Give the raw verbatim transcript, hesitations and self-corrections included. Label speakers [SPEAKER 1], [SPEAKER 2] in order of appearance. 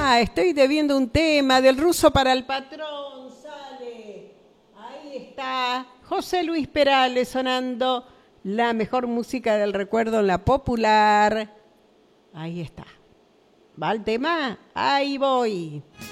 [SPEAKER 1] Ah, estoy debiendo un tema del ruso para el patrón, sale. Ahí está José Luis Perales sonando la mejor música del recuerdo en la popular. Ahí está. ¿Va el tema? Ahí voy.